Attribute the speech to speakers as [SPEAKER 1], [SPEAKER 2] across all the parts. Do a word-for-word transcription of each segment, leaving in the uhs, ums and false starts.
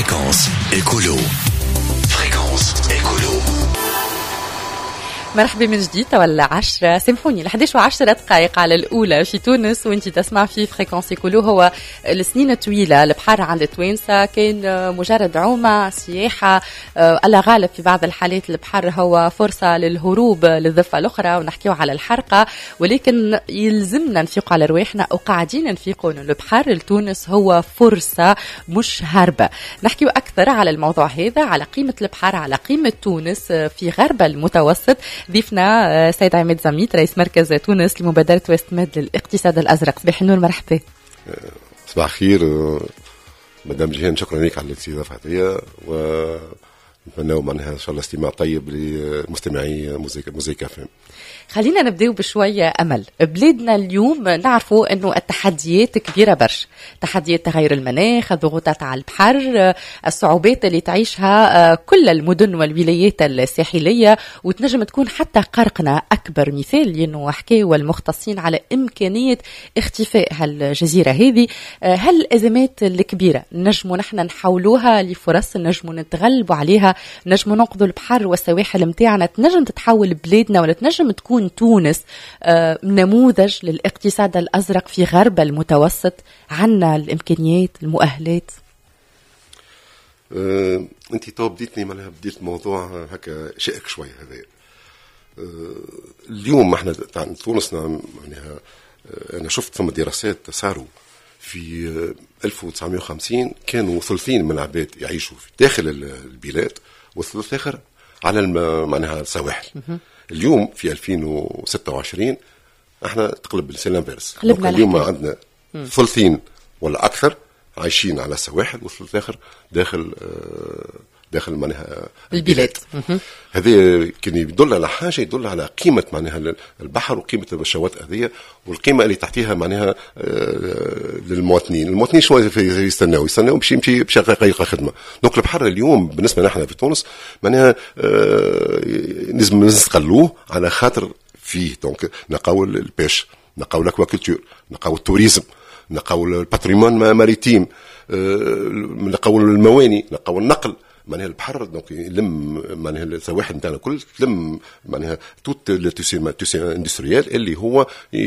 [SPEAKER 1] Fréquence écolo. Fréquence écolo.
[SPEAKER 2] مرحبا من جديد. ولا عشرة سامحوني الحديش وعشرة دقائق على الأولى في تونس وانتي تسمع في فريكونس كله. هو السنين الطويلة البحر عند التوانسة كان مجرد عومة سياحة، ألا غالب في بعض الحالات البحر هو فرصة للهروب للضفة الأخرى ونحكيو على الحرقة، ولكن يلزمنا نفيق على رواحنا وقاعدين نفيقوا أن البحر لتونس هو فرصة مش هربة. نحكيو أكثر على الموضوع هذا، على قيمة البحر، على قيمة تونس في غرب المتوسط. ضيفنا سيد عماد زميت رئيس مركز تونس لمبادرة وستمد للاقتصاد الأزرق. صباح النور، مرحبا.
[SPEAKER 3] صباح الخير مدام جيهان، شكرا لك على الاستضافة هذه، ونتمنى معناها ان شاء الله استماع طيب لمستمعي موزيكا موزيكا فهم.
[SPEAKER 2] خلينا نبدأ بشوية أمل. بلادنا اليوم نعرفوا أنه التحديات كبيرة برش، تحديات تغير المناخ، الضغوطات على البحر، الصعوبات اللي تعيشها كل المدن والولايات الساحلية، وتنجم تكون حتى قرقنا أكبر مثال لأنه حكاوا المختصين على إمكانية اختفاء هالجزيرة هذه. هل الأزمات الكبيرة نجموا نحن نحولوها لفرص، نجموا نتغلبوا عليها، نجموا ننقذوا البحر والسواحل متاعنا، تنجم تتحول بلادنا ولا تنجم تكون تونس آه نموذج للاقتصاد الأزرق في غرب المتوسط؟ عنا الإمكانيات، المؤهلات.
[SPEAKER 3] أه، أنت تو بديتني معناها بديت الموضوع هكا شائك شوية هذا. أه، اليوم احنا تونس معناها أه، أنا شفت ثم دراسات صاروا في ألف وتسعمائة وخمسين كانوا ثلثين من العباد يعيشوا في داخل البلاد والثلث الآخر على معناها السواحل. اليوم في ألفين وستة وعشرين احنا تقلب السلام بارس، اليوم عندنا ثلثين ولا اكثر عايشين على السواحل والثلث الاخر داخل داخل معناها البلاد. هذا كان يدل على حاجه، يدل على قيمه معناها البحر وقيمه الشواطئ هذه والقيمه اللي تحتيها معناها للمواطنين. المواطنين شو يستناوا يستناوا باش يمشي باش يلقى خدمه. دونك البحر اليوم بالنسبه لنا في تونس معناها لازم نستغلوه على خاطر فيه دونك نقاو البيش، نقاو الاكواكولتور، نقاو التوريزم، نقاو الباتريمون ماريتيم، نقاو المواني، نقاو النقل. معناها البحر دونك يلم معناها السواحل نتاعنا كل تلم معناها توت التوسي توسي اندستريال اللي هو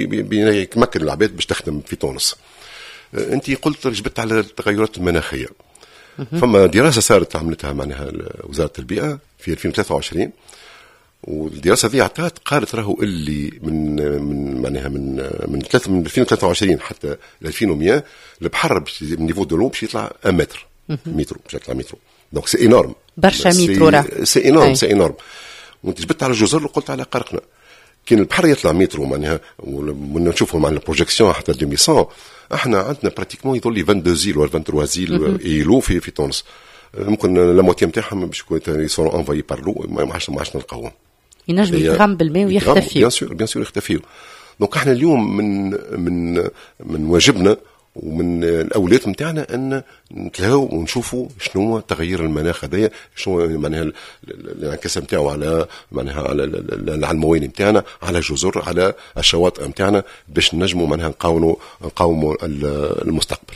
[SPEAKER 3] يمكن العباد باش تخدم في تونس. انت قلت جبت على التغيرات المناخيه. فما دراسه صارت عملتها معناها وزاره البيئه في ألفين وثلاثة وعشرين، والدراسه هذه عطات قالت راهو اللي من من معناها من من ثلاثة من ألفين وثلاثة وعشرين حتى ألفين ومئة البحر من نيفو دو لو باش يطلع متر متر باش يطلع متر. دونك سي انورم
[SPEAKER 2] برشا متر راه
[SPEAKER 3] سي انورم سي انورم. وانت جبت على الجزر وقلت على قرقنا كان البحر يطلع متر معناها ونشوفوا مع البروجيكسيون حتى ألفين ومئة احنا عندنا براتيكمون يظل لي اثنين وعشرين زيل ولا اثنين وعشرين زيل ايلو في في تونس. ممكن لا موتي نتاعهم باش يكونوا يصيروا انفاي بار لو ما عادش ما عادش نلقاوهم،
[SPEAKER 2] ينجم يتغم بالماء ويختفي.
[SPEAKER 3] بيان سور بيان سور يختفيوا. دونك احنا اليوم من من من واجبنا ومن الاولويات نتاعنا ان نتلاقوا ونشوفوا شنو تغيير المناخ هذايا، شنو معناها الانعكاس نتاعو على معناها على على المواني نتاعنا، على الجزر، على الشواطئ نتاعنا، باش نجموا معناها نقاوموا نقاوموا المستقبل.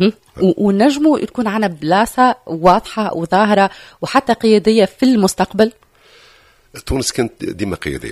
[SPEAKER 2] ونجموا تكون عنا بلاصه واضحه وظاهره وحتى قياديه في المستقبل.
[SPEAKER 3] تونس كانت ديما قياديه،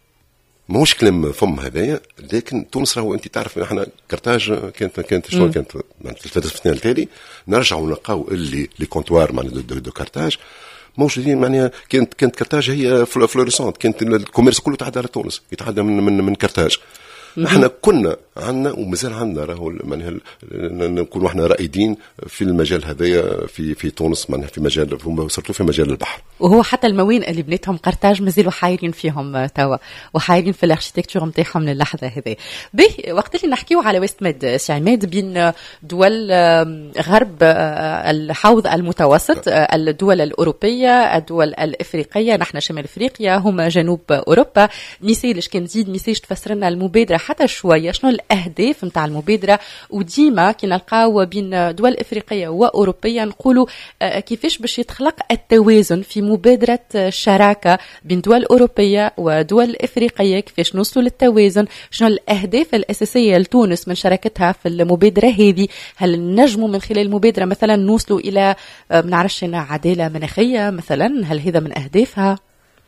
[SPEAKER 3] ماهوش كلام فم هذايا، لكن تونس راهو انت تعرف احنا كرتاج كانت كانت شنو كانت في الثلاث التالي نرجعوا نلقاو اللي لي كونتوار معناها دو, دو كرتاج موجودين. معناها كانت كانت كرتاج هي فلوريسونت، كانت الكوميرس كله تعدى على تونس، يتعدى من من من كرتاج. احنا كنا عندنا ومازال عندنا راهو معناها نكونوا احنا رائدين في المجال هذايا في في تونس، معناها في مجال وصلتوا في مجال البحر.
[SPEAKER 2] وهو حتى الموين اللي بنيتهم قرطاج مازالوا حايرين فيهم توا وحايرين في الاركتيكتور نتاعهم للحظه هذه. به وقت اللي نحكيو على وستمد سي عماد بين دول غرب الحوض المتوسط، الدول الاوروبيه، الدول الافريقيه، نحن شمال افريقيا، هم جنوب اوروبا. مثال كان نزيد مثال تفسر لنا المبادره حتى شويه شنو الاهداف نتاع المبادره، وديما كي نلقاو بين دول افريقيه واوروبيه نقولوا كيفاش باش يتخلق التوازن في مبادره الشراكه بين دول اوروبيه ودول افريقيه، كيفاش نوصلوا للتوازن، شنو الاهداف الاساسيه لتونس من شراكتها في المبادره هذه. هل نجموا من خلال المبادره مثلا نوصلوا الى ما نعرفش عداله مناخيه مثلا، هل هذا من اهدافها؟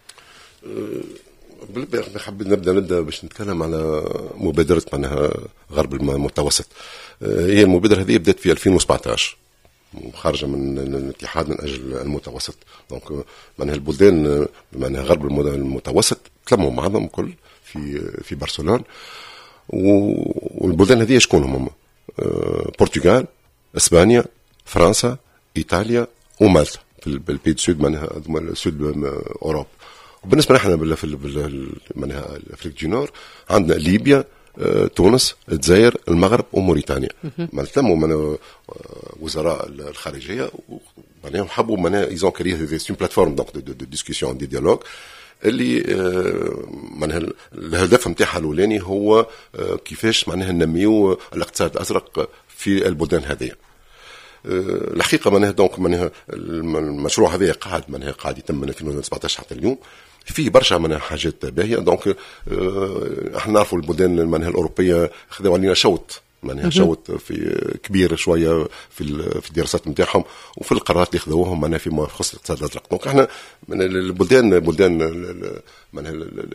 [SPEAKER 3] بالبداية حبيت نبدا نبدا باش نتكلم على مبادره معناها غرب المتوسط. هي المبادره هذه بدات في ألفين وسبعطاش خارجه من الاتحاد من اجل المتوسط. دونك معناها البلدان معناها غرب المتوسط تلموا بعضهم كل في في برشلونه، والبلدان هذه شكون هم؟ البرتغال، اسبانيا، فرنسا، ايطاليا ومالطا في البيد سود معناها سود اوروبا. وبالنسبه لنا في معناها افريقيا الجنوب عندنا ليبيا، تونس، الجزائر، المغرب وموريتانيا. معناتها من وزراء الخارجيه معناها حبوا معناها ايزون كريه دي سون بلاتفورم دونك دو ديسكوسيون دي ديالوج اللي معناها الهدف نتاعها الاولاني هو كيفاش معناها ننميو الاقتصاد الازرق في البلدان هذه. الحقيقه معناها دونك معناها المشروع هذا قاعد معناها قاعد يتم من ألفين وسبعطاش حتى اليوم، فيه برشا معناها حاجات باهيه. دونك احنا نعرفوا البلدان معناها الاوروبيه خذوا علينا شوط معناها شوط في كبير شويه في في الدراسات نتاعهم وفي القرارات اللي خذوهم معناها فيما يخص الاقتصاد الازرق. دونك احنا من البلدان بلدان معناها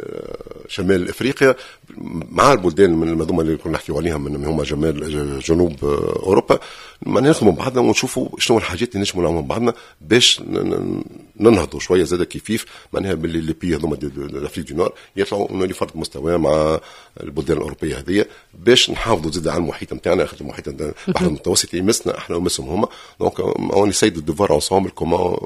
[SPEAKER 3] شمال افريقيا مع البلدان من المنظومه اللي كنا نحكيو عليها من هما جمال جنوب اوروبا معناها نخدموا بعضنا ونشوفوا شنو الحاجات اللي نجموا نعملوا بعضنا باش ننهضوا شويه زاد كيفيف معناها باللي لي بي هذوما الافريق دو نور يطلعوا لفرض مستوى مع البلدان الاوروبيه هذه باش نحافظوا زاد على المحيط نتاعنا، خاطر المحيط البحر المتوسط يمسنا احنا ومسهم هما. دونك اون ساي دو ديفوار انصامبل كومون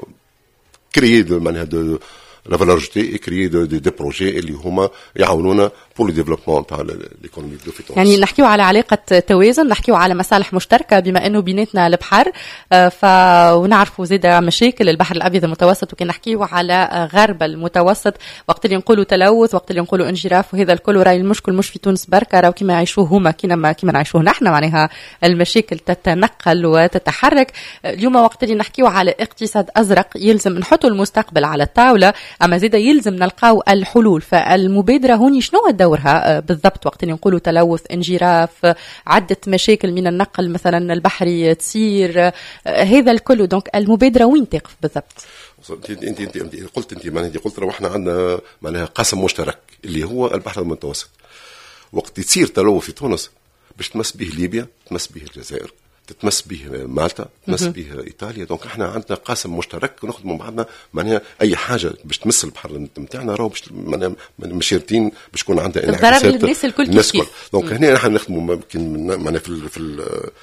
[SPEAKER 3] كريي معناها دو لا فالور اجوتي كريي دو دي بروجي اللي هما يعاونونا بور لو ديفلوبمون تاع ليكونومي دو في تونس.
[SPEAKER 2] يعني نحكيو على علاقه توازن، نحكيو على مصالح مشتركه بما انه بيناتنا البحر، ف ونعرفوا زيد مشاكل البحر الابيض المتوسط. وكي نحكيو على غرب المتوسط وقت اللي نقولوا تلوث وقت اللي نقولوا انجراف وهذا الكل، راي المشكل مش في تونس بركه، راهو كيما يعيشوه هما كيما كيما نعيشوه نحن، معناها المشاكل تتنقل وتتحرك. اليوم وقت اللي نحكيو على اقتصاد ازرق يلزم نحطوا المستقبل على الطاوله، اما زيد يلزم نلقاو الحلول. فالمبادره هوني شنو دورها بالضبط وقت اللي نقولوا تلوث انجراف عده مشاكل من النقل مثلا البحري تصير هذا الكل؟ دونك المبادره وين تقف بالضبط؟
[SPEAKER 3] انت انت انت قلت انت معناها قلت راه احنا عندنا معناها قاسم مشترك اللي هو البحر المتوسط. وقت يصير تلوث في تونس باش تمس به ليبيا، تمس به الجزائر، تتمس به مالطا، تمس به ايطاليا. دونك احنا عندنا قاسم مشترك ونخدموا بعضنا معناها اي حاجه باش تمس البحر نتاعنا راهو باش معناها مشيرتين باش يكون عندها
[SPEAKER 2] انعكاسات للناس الكل
[SPEAKER 3] الناس الكل. دونك هنا احنا نخدموا يمكن معناها في في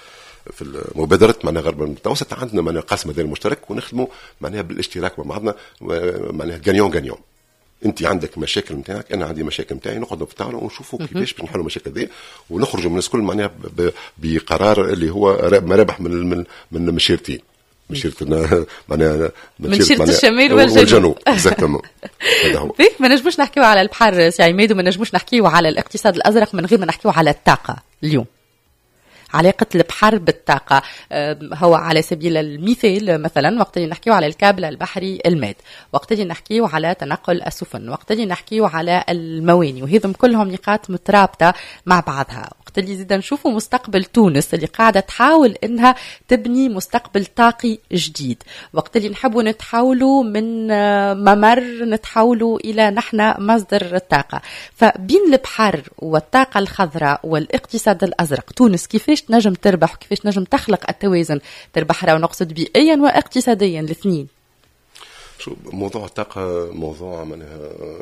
[SPEAKER 3] في المبادرة معناها غرب المتوسط عندنا معناها قاسم هذا المشترك ونخدموا معناها بالاشتراك مع بعضنا معناها غانيون غانيون. انت عندك مشاكل نتاعك، انا عندي مشاكل نتاعي، نقعدوا في الطاوله ونشوفوا كيفاش باش نحلوا المشاكل دي ونخرجوا من الناس الكل معناها بقرار اللي هو مرابح من من من مشيرتين مشيرتنا معناها
[SPEAKER 2] مشيرة الشمال والجنوب
[SPEAKER 3] اكزاكتومون. هذا هو.
[SPEAKER 2] ما نجموش نحكيو على البحر سي عماد وما نجموش نحكيو على الاقتصاد الازرق من غير ما نحكيو على الطاقه. اليوم علاقة البحر بالطاقة هو على سبيل المثال مثلا وقت اللي نحكيو على الكابل البحري الماد، وقت اللي نحكيو على تنقل السفن، وقت اللي نحكيو على المواني، وهذم كلهم نقاط مترابطة مع بعضها. وقت اللي زيدا نشوفوا مستقبل تونس اللي قاعدة تحاول انها تبني مستقبل طاقي جديد، وقت اللي نحبوا نتحولوا من ممر نتحولوا الى نحن مصدر الطاقة. فبين البحر والطاقة الخضراء والاقتصاد الازرق تونس كيفاش نجم تربح وكيفاش نجم تخلق التوازن؟ تربح راه نقصد بيئيا واقتصاديا الاثنين.
[SPEAKER 3] شو موضوع الطاقة موضوع معناها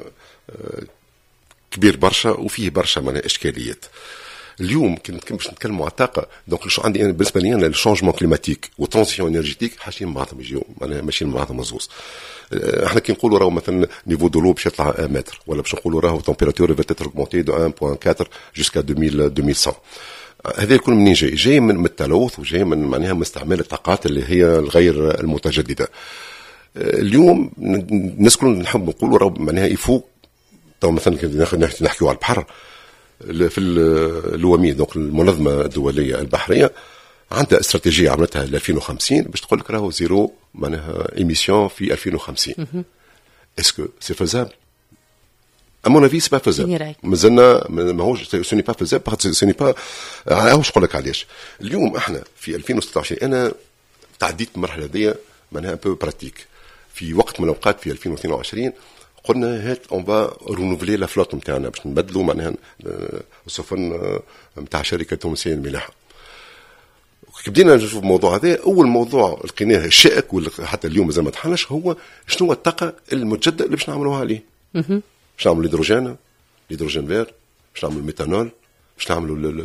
[SPEAKER 3] كبير برشا وفيه برشا معناها اشكاليات. اليوم كنت باش نتكلموا على الطاقه، دونك شو عندي انا بالنسبه لي انا الشونجمون كليماتيك والترانزيسيون انرجيتيك حاجتين مع بعضهم يجيو معناها ماشيين مع بعضهم مزوز. احنا كي نقولوا راهو مثلا نيفو دو لو باش يطلع واحد متر، ولا باش نقولوا راهو تمبيراتور فيت تتر اوغمونتي دو واحد فاصلة أربعة جوسكا ألفين ومئتين. هذا الكل منين جاي؟ جاي من التلوث وجاي من معناها من استعمال الطاقات اللي هي الغير المتجدده. اليوم الناس كلهم نحب نقولوا راهو معناها يفوق. تو مثلا نحكيوا على البحر، في الوامي دونك المنظمه الدوليه البحريه عندها استراتيجيه عملتها ل ألفين وخمسين باش تقول لك راهو زيرو معناها ايميسيون في ألفين وخمسين. اسكو سي فازابل؟ à mon avis c'est pas faisable. مازلنا ماهوش سوني با فازابل سوني با. عاوش نقول لك علاش اليوم احنا في ألفين وستة عشر انا تعديت المرحله هذيا معناها ان بو براتيك. في وقت من الاوقات في ألفين واثنين وعشرين قلنا هات اون با رونوفلي لا فلوت نتاعنا باش نبدلوا معناها السفن نتاع شركه تونسيه الملاحه. بدينا نشوف الموضوع هذا. اول موضوع لقيناه الشائك وحتى اليوم مازال ما تحلش هو شنو الطاقه المتجدده اللي باش نعملوها عليه. باش نعملوا الهيدروجين الهيدروجين فير، باش نعملوا الميثانول، باش نعملوا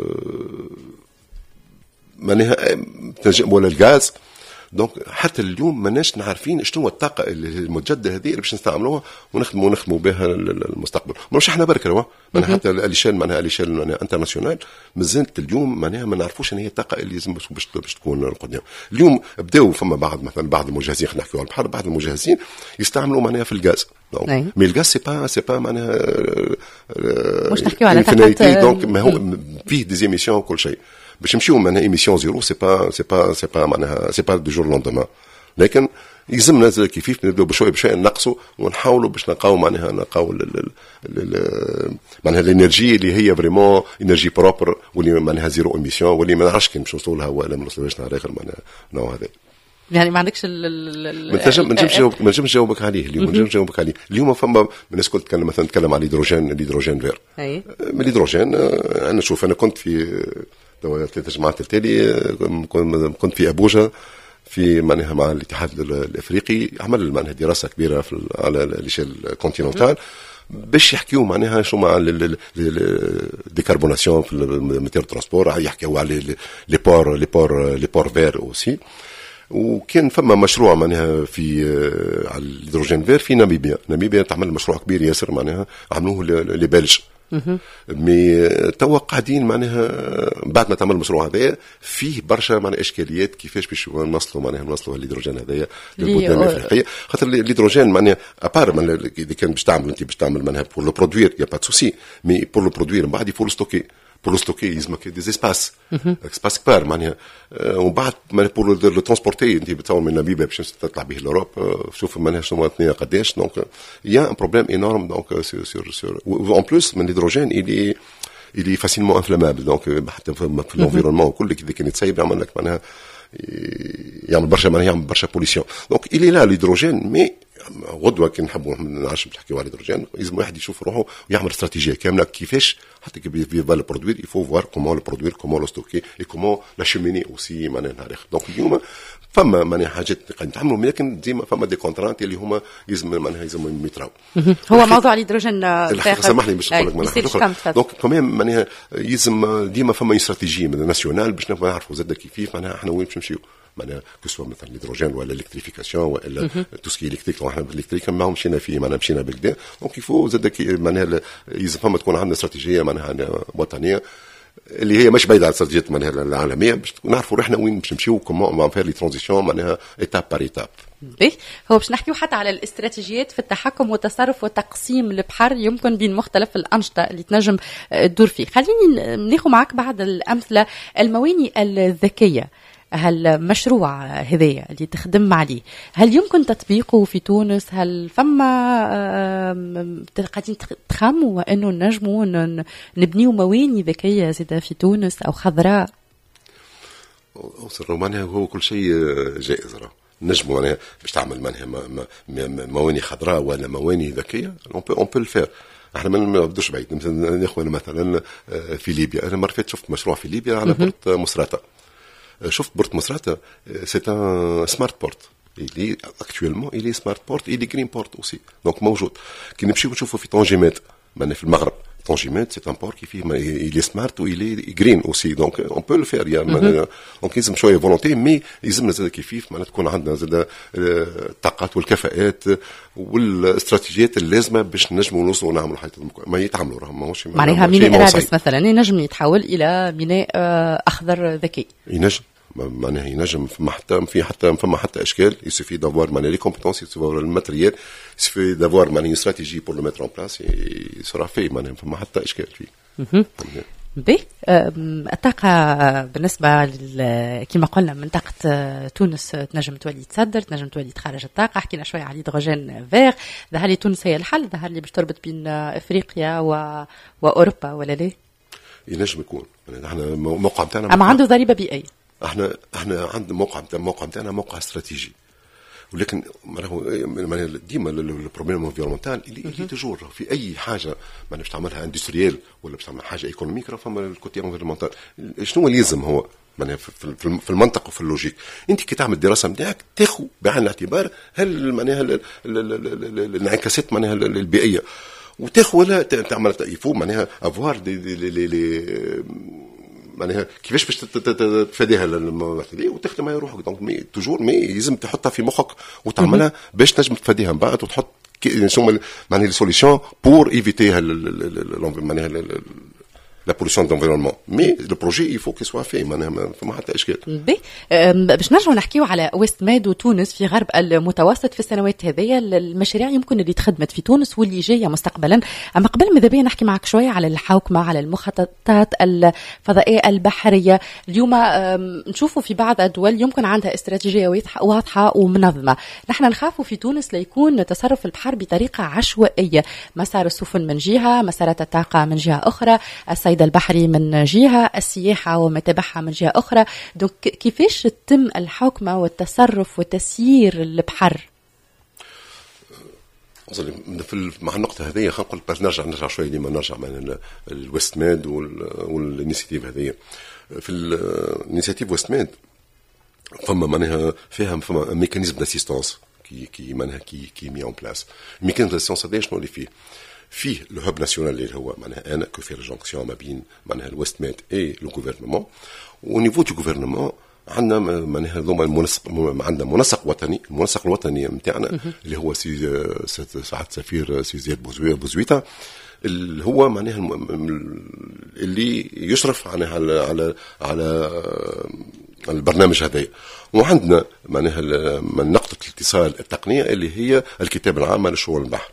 [SPEAKER 3] معناها ولا الغاز. دونك حتى اليوم ماناش عارفين شنو الطاقه المتجدده هذه اللي باش نستعملوها ونخدموا ونخدموا بها المستقبل. مش احنا برك راه معناها حتى الاشال معناها الاشال معناها انترناسيونال مازالت اليوم معناها ما نعرفوش ان هي الطاقه اللي لازم باش باش تكون القدام. اليوم بداوا فما بعض مثلا بعض المجهزين خلينا نحكيوا على البحر بعض المجهزين يستعملوا معناها في الغاز. دونك مي الغاز سي با سي با معناها
[SPEAKER 2] مش نحكيوا على
[SPEAKER 3] فقط دونك ما هو فيه دي ايميسيون وكل شيء. باش نمشيو معناها ايميسيون زيرو سي با سي با سي با معناها سي با دو جور لوندومان. لكن يلزمنا زاد كيفاش نبداو بشويه بشويه نقصوا ونحاولوا باش نلقاو معناها نلقاو معناها الانرجي اللي هي فريمون انرجي بروبر واللي معناها زيرو ايميسيون واللي ما نعرفش كي نمشيو نوصلوا لها ولا ما نوصلوش نهار اخر معناها النوع هذا.
[SPEAKER 2] يعني ما عندكش ال
[SPEAKER 3] ما نجمش نجاوبك ما نجمش نجاوبك عليه اليوم. ما نجمش نجاوبك عليه اليوم. فما الناس كل تتكلم مثلا تتكلم على الهيدروجين الهيدروجين فير.
[SPEAKER 2] اي
[SPEAKER 3] من الهيدروجين انا شوف انا كنت في ثلاثة جماعات التالي كنت في أبوجا في معناها مع الاتحاد الافريقي عمل معناها دراسه كبيره في على الاشيال كونتيننتال باش يحكيوا معناها شو مع الديكربوناسيون في الماتير ترانسبور. يحكيوا على لي بور لي بور لي بور فير اوسي. وكان فما مشروع معناها في على الهيدروجين فير في ناميبيا. ناميبيا تعمل مشروع كبير ياسر معناها عملوه لي بلج. مي توا قاعدين معناها بعد ما تعمل المشروع هذايا فيه برشا معناها اشكاليات كيفاش باش نوصلوا معناها نوصلوا الهيدروجين هذايا للبلدان الافريقيه. خاطر الهيدروجين معناها ابار اذا كان باش تعمل انت باش تعمل معناها بور لو برودوير يا با سوسي مي بور لو برودوير من بعد يفول ستوكي. pour le stocker يلزمك دي اسباس اسباس كبار معناها. ومن بعد بور لو ترونسبورتي انت بتصور من ناميبيا باش تطلع به لاوروب. شوف معناها شنو الثنيه قداش. دونك يا ان بروبليم انورم دونك سور سور سور اون بلوس من الهيدروجين اللي اللي فاسيلمون انفلامابل. دونك حتى في الانفيرونمون كل اذا كان يتسيب يعمل لك معناها يعمل برشا معناها يعمل برشا بوليسيون. دونك الي لا الهيدروجين مي غدوه كي نحبوا نعرفش نحكيوا على الهيدروجين لازم واحد يشوف روحه ويعمل استراتيجيه كامله كيفاش حتى كي بيفا لو برودوير يفو فوار كومون لو برودوير كومون لو ستوكي اي كومون لا شوميني اوسي معناها نهار اخر. دونك اليوم فما معناها حاجات قاعدين نتعاملوا لكن ديما فما دي كونترانت اللي هما لازم معناها لازم يتراو.
[SPEAKER 2] هو موضوع الهيدروجين
[SPEAKER 3] سامحني باش نقول لك معناها دونك كمان معناها لازم ديما فما استراتيجيه ناسيونال باش نعرفوا زاد كيف معناها احنا وين باش نمشيو معناها كسوا مثلا الهيدروجين ولا الالكتريفيكاسيون ولا تو سكي الكتريك. واحنا بالالكتريك ما مشينا فيه معناها مشينا بالكدا. دونك يفو زاد معناها لازم فما تكون عندنا استراتيجيه معناها وطنيه اللي هي مش بعيده على الاستراتيجيات معناها العالميه باش نعرفوا احنا وين باش نمشيو كومون فير لي ترانزيسيون معناها ايتاب بار ايتاب.
[SPEAKER 2] باهي هو باش نحكيو حتى على الاستراتيجيات في التحكم والتصرف وتقسيم البحر يمكن بين مختلف الانشطه اللي تنجم تدور فيه. خليني ناخذ معك بعض الامثله. المواني الذكيه هالمشروع هذايا اللي تخدم عليه هل يمكن تطبيقه في تونس؟ هل فما قاعدين تخموا انه نجموا نبنيو مواني ذكيه زاده في تونس او خضراء؟
[SPEAKER 3] معناها هو كل شيء جائز راه نجموا معناها باش تعمل معناها مواني خضراء ولا مواني ذكيه اون بو اون بو الفير. احنا ما نبدوش بعيد. مثلا ناخذ مثلا في ليبيا. انا مرة شفت مشروع في ليبيا على بورت مصراتة. شفت بورت مصراتة سي ان سمارت بورت. اللي اكطوالمون اللي سمارت بورت اللي جرين بورت اوسي. دونك موجود. كي نمشيو نشوفوا في طنجيمات معنا في المغرب. طنجيمات سي ان بور كي فيه اللي سمارت واللي جرين اوسي. دونك اون بو لو فير يا دونك لازم شويه فولونتي مي يلزمنا زاد كيفيف معناتها تكون عندنا زاد الطاقات والكفاءات والاستراتيجيات اللازمه باش نجموا نوصلوا ونعملوا حاجه ما يتعملوا راهم ماهوش
[SPEAKER 2] معناها ميناء رادس مثلا ينجم يتحول الى ميناء اخضر ذكي.
[SPEAKER 3] ينجم معناها ينجم فما حتى في حتى فما حتى اشكال يسوفي دافوار معناها لي كومبيتونس يسوفي الماتريال يسوفي دافوار معناها استراتيجي بور لو ميتر ان بلاس يصرا في معناها فما حتى اشكال فيه.
[SPEAKER 2] بي الطاقة بالنسبة كما قلنا منطقة تونس تنجم تولي تصدر تنجم تولي تخرج الطاقة. حكينا شوية على الهيدروجين فيغ، ظهر لي تونس هي الحل، ظهر لي باش تربط بين افريقيا و... واوروبا ولا لا؟
[SPEAKER 3] ينجم يكون يعني احنا موقع بتاعنا
[SPEAKER 2] اما عنده ضريبة بيئية. احنا
[SPEAKER 3] احنا عند موقع بتاع موقع بتاعنا موقع استراتيجي، ولكن ديما البروبليم انفيرونمونتال اللي تجور في اي حاجه ما باش تعملها اندستريال ولا باش تعمل حاجه ايكونوميك، راه فما الكوتي انفيرونمونتال. شنو اللي لازم هو معناها في المنطق وفي اللوجيك؟ انت كي تعمل الدراسه نتاعك تاخذ بعين الاعتبار هل معناها الانعكاسات معناها البيئيه، وتاخذ ولا تعمل يفو معناها افوار دي لي لي معناها كيفاش باش تفاديها المعتدين وتخدمها يروحك. دونك مي توجور مي لازم تحطها في مخك وتعملها باش تنجم تفاديها من بعد وتحط شنو معناها لي سوليسيون بور ايفيتي معناها لا بوليسيون دونفيرونمون. مي لو بروجي يفو كي سوا في معناها ما حتى اشكال.
[SPEAKER 2] بي باش نرجعوا نحكيو على ويست ماد وتونس في غرب المتوسط في السنوات هذه، المشاريع يمكن اللي تخدمت في تونس واللي جايه مستقبلا. اما قبل ماذا بيا نحكي معك شويه على الحوكمه، على المخططات الفضائيه البحريه. اليوم نشوفوا في بعض الدول يمكن عندها استراتيجيه واضحه ومنظمه، نحن نخافوا في تونس ليكون تصرف البحر بطريقه عشوائيه، مسار السفن من جهه، مسارات الطاقه من جهه اخرى، الصيد البحري من جهة، السياحة ومتابعها من جهة أخرى. دونك كيفاش تتم الحوكمة والتصرف وتسيير البحر؟
[SPEAKER 3] في مع النقطة هذه خلينا نقول بس نرجع نرجع شوية ديما نرجع من الويست ماد والانيشيتيف هذه. في الانيشيتيف ويست ماد فما معناها فيها فما ميكانيزم داسيستانس كي كي معناها كي كي مي اون بلاس. الميكانيزم داسيستانس هذا شنو اللي فيه؟ فيه لو هب ناسيونال اللي هو معناها انا كو فيه الجونكسيون ما بين معناها الويست ماد اي لو غوفرنمون. ونيفو دو غوفرنمون عندنا معناها ذوما المنسق، عندنا منسق وطني. المنسق الوطني نتاعنا اللي هو سي سعادة سفير سي زياد بوزويتا اللي هو معناها اللي يشرف على على على, على البرنامج هذا. وعندنا معناها من نقطة الاتصال التقنية اللي هي الكتاب العام لشؤون البحر.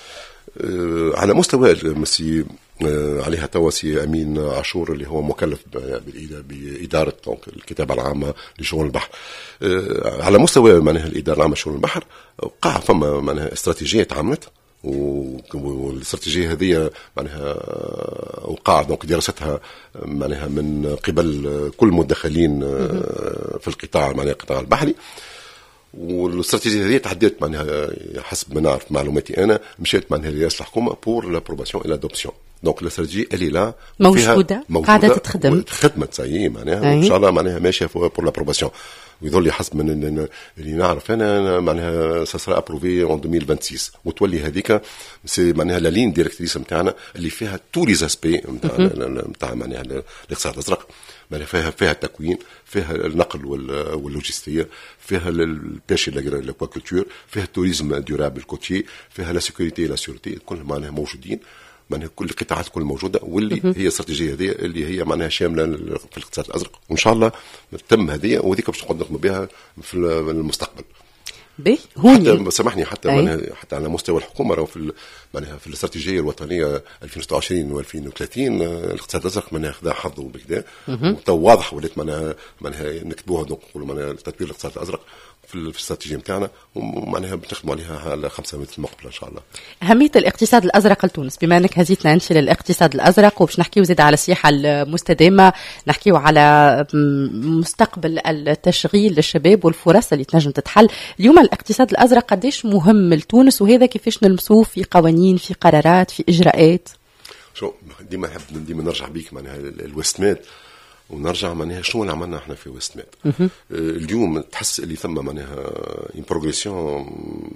[SPEAKER 3] على مستوى المسي عليها تواسي أمين عاشور اللي هو مكلف بإدارة الكتابة العامة لشؤون البحر. على مستوى معناها الإدارة العامة لشؤون البحر وقع فما معناها استراتيجية تعملت، والاستراتيجية هذه معناها وقع دونك دراستها معناها من قبل كل المدخلين في القطاع معناها القطاع البحري. والاستراتيجيه هذه تحددت معناها حسب ما نعرف معلوماتي انا مشات معناها رئاسه الحكومه بور لابروباسيون اي لادوبسيون. دونك الاستراتيجيه اللي لا
[SPEAKER 2] موجوده قاعده تتخدم
[SPEAKER 3] خدمت سي معناها ان شاء الله معناها ماشيه بور لابروباسيون. ويظل حسب من اللي نعرف انا معناها ساسرا ابروفي اون ألفين وستة وعشرين وتولي هذيك سي معناها لا لين ديريكتريس نتاعنا اللي فيها تو لي زاسبي نتاع نتاع معناها الاقتصاد الازرق. معناها فيها فيها التكوين، فيها النقل واللوجستيه، فيها البيش الاكواكولتور، فيها التوريزم ديورابل كوتشي، فيها لا سيكوريتي لا سيورتي، كل معناها موجودين معناها كل القطاعات كل موجوده. واللي هي استراتيجيه هذه اللي هي معناها شامله في الاقتصاد الازرق، وان شاء الله تم هذه وذيك باش نقدم بها في المستقبل.
[SPEAKER 2] بي
[SPEAKER 3] حتى سامحني حتى معناها حتى على مستوى الحكومه راهو في معناها في الاستراتيجيه الوطنيه ألفين وستة وعشرين وألفين وثلاثين الاقتصاد الازرق معناها خذا حظه بكذا وتو واضح ولات معناها معناها نكتبوها دونك نقولوا معناها تطوير الاقتصاد الازرق في الاستراتيجيه نتاعنا ومعناها بنخدموا عليها على خمسة سنوات المقبله ان شاء الله.
[SPEAKER 2] اهميه الاقتصاد الازرق لتونس، بما انك هزيتنا نمشي للاقتصاد الازرق وباش نحكيو زيد على السياحه المستدامه، نحكيو على مستقبل التشغيل للشباب والفرص اللي تنجم تتحل. اليوم الاقتصاد الازرق قديش مهم لتونس وهذا كيفاش نلمسوه في قوانين في قرارات في اجراءات؟
[SPEAKER 3] شو ديما نحب ديما نرجع بيك معناها الويست ماد ونرجع معناها شنو اللي عملنا احنا في ويست ماد. اليوم تحس اللي ثم معناها ان بروغريسيون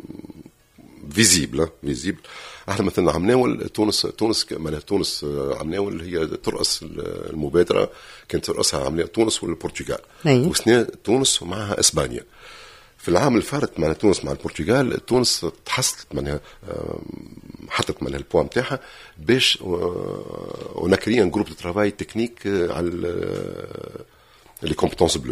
[SPEAKER 3] فيزيبل فيزيبل. احنا مثلا عمناول تونس تونس معناها تونس عمناول هي ترأس المبادره كانت ترأسها عمليه تونس والبرتغال وسنة تونس ومعها اسبانيا. في العام الفارط مع تونس مع البرتغال تونس تحصلت معناها حطت معناها البوان نتاعها باش ونكري ان جروب دو ترافاي تكنيك على لي كومبيتونس بلو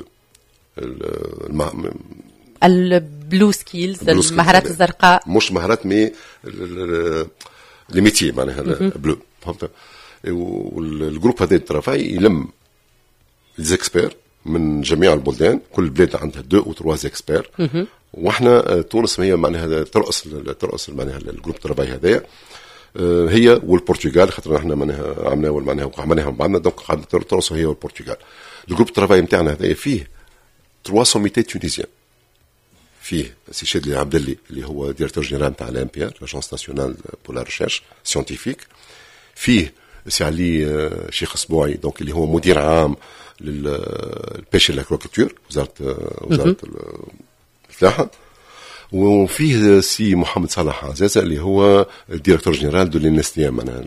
[SPEAKER 2] البلو سكيلز المهارات الزرقاء،
[SPEAKER 3] مش مهارات مي لي ميتي معناها بلو فهمت. والجروب هذا الترافاي يلم الزكسبير من جميع البلدان، كل بلاد عندها دو او تروا زكسبير، واحنا تونس هي معناها ترأس ترأس معناها الجروب الترافاي هذايا هي والبرتغال، خاطر احنا معناها عملناها معناها وعملناها بعضنا، دونك قاعده ترأس هي والبرتغال. الجروب الترافاي نتاعنا هذايا فيه ثلاثمية تونسيين، فيه سي شادلي عبد اللي اللي هو ديريكتور جينيرال تاع الامبير لاجونس ناسيونال بور لا ريشيرش سيانتيفيك، فيه سي علي شيخ اسبوعي دونك اللي هو مدير عام للبيش الاكواكولتور وزاره وزاره الفلاحه، وفيه سي محمد صالح عزازه اللي هو ديريكتور جينيرال دو لينستيام معناها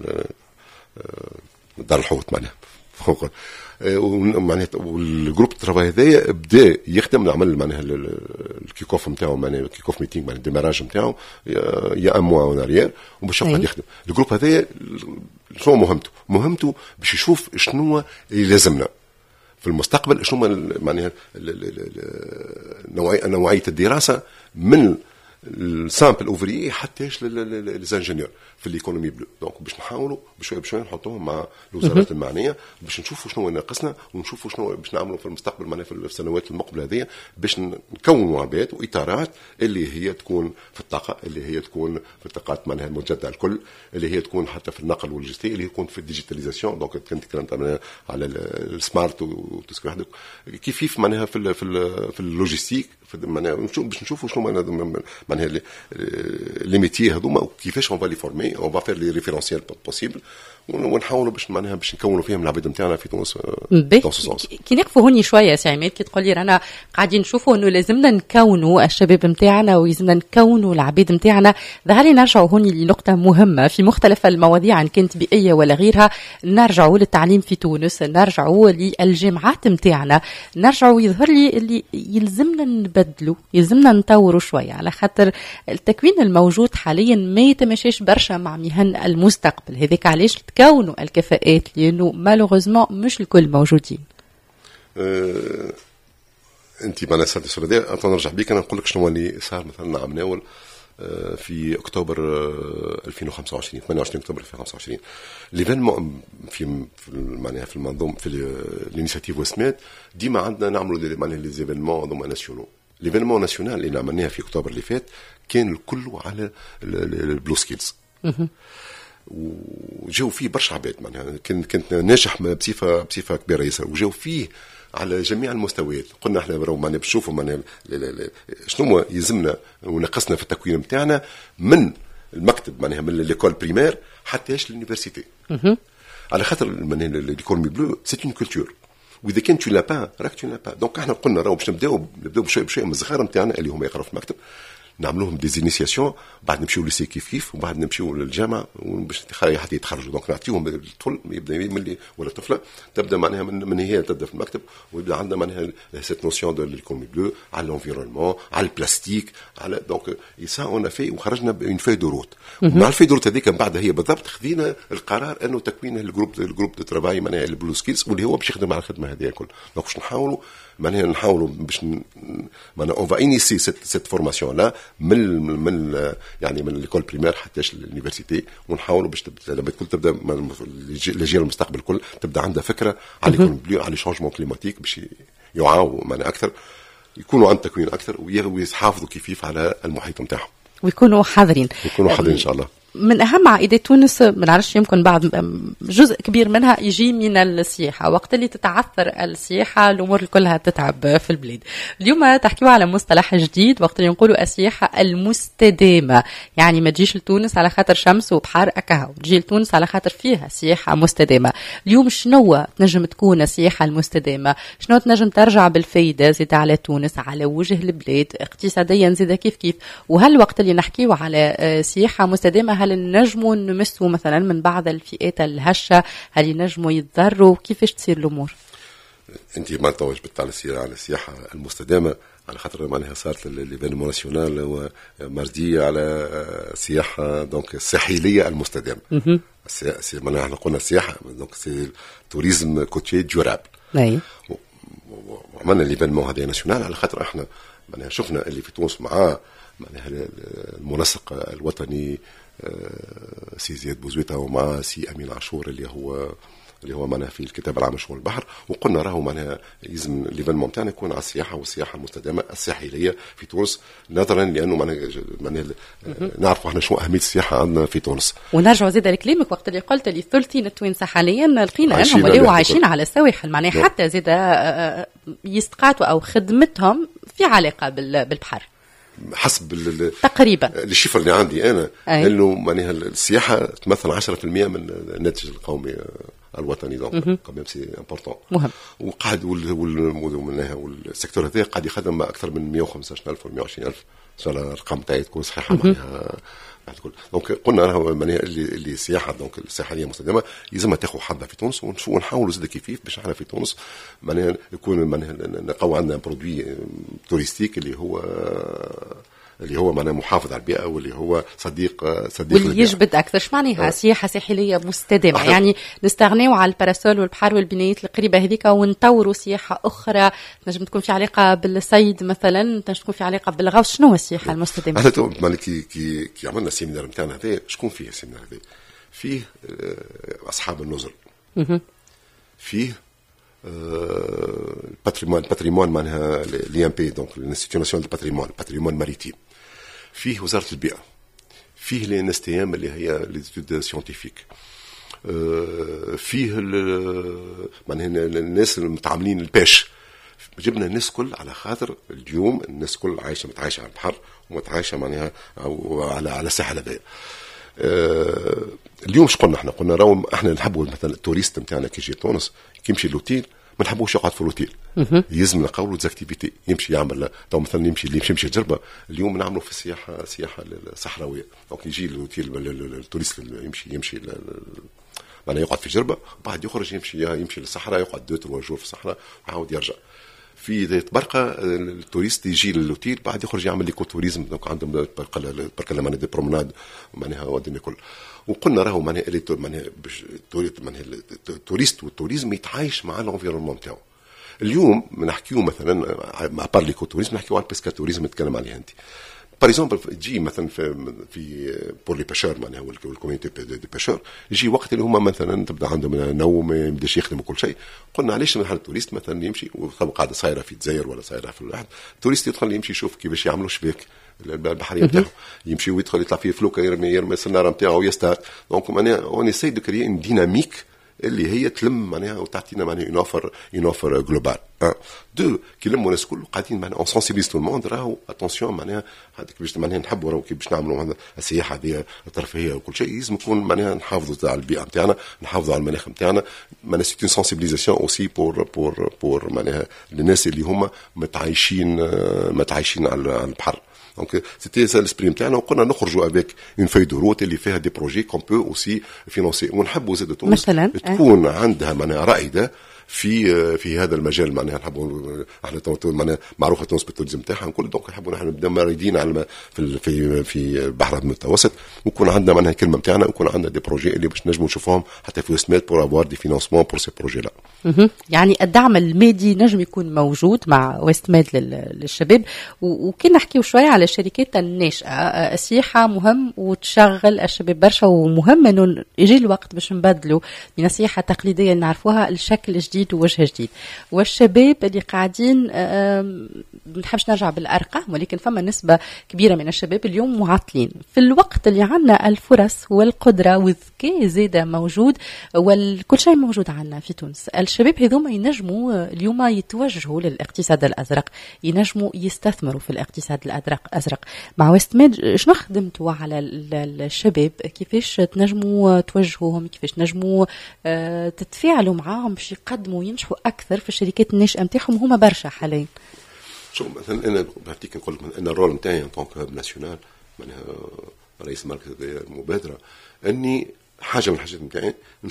[SPEAKER 3] دار الحوت معناها فوق معناها. والجروب الترافاي هذايا بدا يخدم العمل معناها الكيك اوف نتاعو معناها الكيك اوف ميتينغ معناها الديماراج نتاعو يا ان موا اون اريير، وباش يقعد يخدم. الجروب هذايا شنو مهمته؟ مهمته باش يشوف شنو اللي لازمنا في المستقبل، شنو معناها نوعيه نوعيه الدراسه من السامبل اوفري حتى للانجينيور في الايكونومي بلو. دونك باش نحاولوا بشويه بشويه نحطوهم مع الوزارات المعنيه باش نشوفوا شنو ناقصنا ونشوفوا شنو باش نعملوا في المستقبل معناها في السنوات المقبله هذه، باش نكونوا عباد واطارات اللي هي تكون في الطاقه، اللي هي تكون في الطاقات معناها المجدده الكل، اللي هي تكون حتى في النقل واللوجستيك، اللي يكون في الديجيتاليزاسيون. دونك كنت تكلمت على السمارت وتسكو هذوك كيف معناها في في في اللوجستيك معناها باش نشوفوا شنو معناها معناها لي ميتي هذوما وكيفاش اون فالي فورمي اون با فير لي ريفيرونسيال بوسيبل، ونحاولوا باش معناها باش نكونوا فيهم العباد نتاعنا في تونس.
[SPEAKER 2] كي نقفوا هوني شويه سي عماد، كي تقول لي رانا قاعدين نشوفوا انه لازمنا نكونوا الشباب نتاعنا ولازمنا نكونوا العباد نتاعنا، ظهر لي نرجعوا هوني لنقطه مهمه في مختلف المواضيع ان كانت بيئيه ولا غيرها. نرجعوا للتعليم في تونس، نرجعوا للجامعات نتاعنا، نرجعوا يظهر لي اللي يلزمنا نبدلوا، يلزمنا نطوروا شويه، على خاطر التكوين الموجود حاليا ما يتماشاش برشا مع مهن المستقبل. هذاك علاش تكونوا الكفاءات لانه مالوغوزمون مش الكل موجودين.
[SPEAKER 3] أه انت معنا سالتي السؤال هذا، نرجع بيك انا نقول لك شنو اللي صار مثلا عم ناول أه في اكتوبر أه ألفين وخمسة وعشرين ثمانية وعشرين اكتوبر ألفين وخمسة وعشرين ليفينمون في في معناها في المنظومه في الانيشيتيف وسمات ديما عندنا نعملوا معناها لي زيفينمون هذوما ناسيونال. ليفينمون ناسيونال اللي عملناها في اكتوبر اللي فات كان كله على البلو سكيلز، وجاو فيه برشا عباد معناها كنت كنت ناجح بصفه بصفه كبيره ياسر، وجاو فيه على جميع المستويات. قلنا احنا راهو معناها بنشوفوا معناها شنو يلزمنا ونقصنا في التكوين نتاعنا من المكتب معناها من ليكول بريمير حتى ايش اليونيفرسيتي، على خاطر معناها ليكونومي بلو سي اون كولتور، واذا كان تو لا با راك تو لا با. دونك احنا قلنا راهو باش نبداو نبداو بشويه بشويه من الصغار نتاعنا اللي هما يقراو في المكتب، نعملوهم دي زينيسياسيون، بعد نمشيو للسي كيف كيف، وبعد نمشيو للجامعه باش حتى يتخرجوا. دونك نعطيهم الطفل يبدا من ولا طفله تبدا معناها من, من هي تبدا في المكتب، ويبدا عندنا معناها سيت نوسيون دو ليكونومي بلو على الانفيرونمون على البلاستيك على دونك يسا اون في وخرجنا بين في دو روت. مع الفي دو روت هذيك من بعد هي بالضبط خذينا القرار انه تكوين الجروب الجروب دو ترافاي معناها البلو سكيلز واللي هو باش يخدم على الخدمه هذه الكل. دونك باش نحاولوا معناها نحاولوا باش معناها اون فا انيسي سيت سيت فورماسيون لا من من يعني من ليكول بريمير حتى اليونيفرسيتي، ونحاولوا باش لما تكون تبدا الاجيال المستقبل الكل تبدا عندها فكره على ليكول على شونجمون كليماتيك باش يوعوا معناها اكثر، يكونوا عند تكوين اكثر ويحافظوا كيف على المحيط نتاعهم
[SPEAKER 2] ويكونوا حاضرين
[SPEAKER 3] يكونوا حاضرين ان شاء الله.
[SPEAKER 2] من أهم عائدات تونس ما نعرفش يمكن بعض جزء كبير منها يجي من السياحة. وقت اللي تتعثر السياحة الأمور كلها تتعب في البلاد. اليوم تحكيوا على مصطلح جديد وقت اللي نقولوا السياحة المستدامة، يعني ما تجيش لتونس على خاطر شمس وبحر أكاها، تجي لتونس على خاطر فيها سياحة مستدامة. اليوم شنو تنجم تكون السياحة المستدامة؟ شنو تنجم ترجع بالفايدة زيادة على تونس على وجه البلاد اقتصاديا زيادة كيف كيف؟ وهل وقت اللي نحكيوا على سياحة مستدامة هل نجموا نمسوا مثلا من بعض الفئات الهشة؟ هل ينجموا يتضروا؟ كيفاش تصير الأمور؟
[SPEAKER 3] أنت ما توجبت على السياحة على السياحة المستدامة على خاطر معناها صارت ليفينمون ناسيونال ومردية على السياحة دونك الساحلية المستدامة. معناها احنا قلنا السياحة دونك سي توريزم كوتشي ديورابل.
[SPEAKER 2] أي.
[SPEAKER 3] وعملنا ليفينمون هذا ناسيونال على خاطر احنا معناها شفنا اللي في تونس معاه معناها المنسق الوطني سي زياد بوزويتا ومع سي امين عاشور اللي هو اللي هو معناها في الكتاب العام لشؤون البحر، وقلنا راهو معناها لازم ليفينمون تاعنا يكون على السياحه والسياحه المستدامه الساحليه في تونس، نظرا لانه معناها معناها نعرفوا احنا شو اهميه السياحه عندنا في تونس.
[SPEAKER 2] ونرجعوا زيد لكلامك وقت اللي قلت لي ثلثين التوانسه حاليا لقينا انهم ولاو عايشين على السواحل، معناها حتى زيد يستقاتوا او خدمتهم في علاقه بالبحر
[SPEAKER 3] حسب
[SPEAKER 2] تقريبا
[SPEAKER 3] الشفر اللي عندي انا أي. انه معناها السياحه تمثل عشرة بالمئة من الناتج القومي الوطني، دونك كمان سي امبورطون
[SPEAKER 2] مهم.
[SPEAKER 3] وقاعد والسيكتور هذا قاعد يخدم مع اكثر من مئة وخمسة عشر ألف و مئة وعشرين ألف، ان شاء الله الارقام تاعي تكون صحيحه معناها. دونك قلنا راهو معناها اللي اللي السياحه دونك الساحليه المستدامه لازم تاخذ حظها في تونس، ونحاولوا زاد كيف باش احنا في تونس معناها يكون معناها نقوى عندنا برودوي توريستيك اللي هو اللي هو معناه محافظ على البيئه، واللي هو صديق صديق
[SPEAKER 2] واللي يجبد اكثر. شو معناها آه. سياحه ساحليه مستدامه؟ يعني نستغنيو على الباراسول والبحر والبنايات القريبه هذيك ونطوروا سياحه اخرى تنجم تكون في علاقه بالصيد مثلا، تنجم تكون في علاقه بالغوص. شنو هو السياحه المستدامه؟
[SPEAKER 3] احنا تو كي كي كي عملنا السيمينار نتاعنا هذا، شكون فيه السيمينار هذا؟ فيه اصحاب النزل، فيه الباتريمون الباتريمون معناها لي ام بي دونك الانستيتيو ناسيونال دو باتريمون الباتريمون ماريتيم، فيه وزارة البيئة، فيه لي ان اس تي ام اللي هي ليزيتود سيونتيفيك، فيه معناها الناس المتعاملين الباش. جبنا الناس كل على خاطر اليوم الناس كل عايشه متعايشه على البحر ومتعايشه معناها على على الساحل هذا. اليوم ايش قلنا احنا؟ قلنا راهو احنا نحبوا مثلا التوريست نتاعنا كي يجي تونس كي يمشي لوتيل ما نحبوش يقعد في الاوتيل، يلزم نقولوا ديزاكتيفيتي يمشي يعمل. تو مثلا يمشي اللي يمشي يمشي جربه اليوم نعملوا في السياحه سياحه الصحراويه، دونك يجي الاوتيل التوريست يمشي يمشي معناها يقعد في جربه، بعد يخرج يمشي يمشي للصحراء، يقعد دو تروا جور في الصحراء ويعاود يرجع. في تبرقه التوريست يجي للاوتيل بعد يخرج يعمل ليكو توريزم، دونك عندهم برقه برقه معناها دي برومناد معناها ودين كل. وقلنا راهو معناها اللي معناها معناها التوريست والتوريزم يتعايش مع الانفيرونمون نتاعو. اليوم نحكيو مثلا مع بارليكو توريزم نحكيو على البيسكا توريزم نتكلم عليه انت بار اكزومبل. تجي مثلا في في بور لي باشور معناها والكوميونيتي دي باشور، يجي وقت اللي هما مثلا تبدا عندهم نوم ما يبداش يخدموا كل شيء. قلنا علاش مثلا التوريست مثلا يمشي وقاعده صايره في الجزائر ولا صايره في الواحد، التوريست يدخل يمشي يشوف كيفاش يعملوا شباك البحريه نتاعو، يمشي ويدخل يطلع فيه فلوكه يرمي يرمي السناره نتاعو ويستار. دونك معناها اون ايساي دو كريي ان ديناميك اللي هي تلم معناها وتعطينا معناها اون اوفر اون اوفر جلوبال. ان دو كي لموا الناس الكل قاعدين معناها اون سونسيبيليز تو الموند راهو اتونسيون معناها هذيك باش معناها نحبوا راهو كي باش نعملوا هذا السياحه هذه الترفيهيه وكل شيء لازم يكون معناها نحافظوا على البيئه نتاعنا، نحافظوا على المناخ نتاعنا. معناها سي اون سونسيبيليزاسيون اوسي بور بور بور معناها الناس اللي هما متعايشين متعايشين على البحر. دونك سيتي سا لسبريم تاعنا، وقلنا نخرجوا افيك اون في دو روت اللي فيها دي بروجي كون بو اوسي فينانسي، ونحبوا زاد تونس تكون اه. عندها معناها رائده في في هذا المجال. معناها نحبوا احنا معناها معروفه تونس بالتوريزم تاعها نقول، دونك نحبوا نحن نبدا مريدين على في في في البحر المتوسط، ويكون عندنا معناها الكلمه نتاعنا، ويكون عندنا دي بروجي اللي باش نجموا نشوفوهم حتى في ويست ميد بور افوار دي فينانسمون بور سي بروجي لا.
[SPEAKER 2] يعني الدعم المادي نجم يكون موجود مع ويست ميد للشباب. وكنا نحكيو شويه على الشركات الناشئه، السياحه مهم وتشغل الشباب برشا، ومهم انه يجي الوقت باش نبدلوا من السياحه التقليديه اللي نعرفوها لشكل جديد ووجه جديد. والشباب اللي قاعدين ما نحبش نرجع بالارقام، ولكن فما نسبه كبيره من الشباب اليوم معطلين في الوقت اللي عندنا الفرص والقدره والذكاء زاده موجود، وكل شيء موجود عندنا في تونس. الشباب هذوما ينجموا اليوم يتوجهوا للاقتصاد الازرق، ينجموا يستثمروا في الاقتصاد الازرق. مع ويست ميد شنو خدمتوا على الشباب؟ كيفاش تنجموا توجهوهم؟ كيفاش تنجموا تتفاعلوا معاهم باش يقدموا وينجحوا اكثر في الشركات الناشئه نتاعهم؟ هما برشا حاليا.
[SPEAKER 3] شوف مثلا انا بعطيك نقول لك ان الرول نتاعي ان طونك ناسيونال معناها رئيس مركز المبادره، اني حاجه من الحاجات نتاعي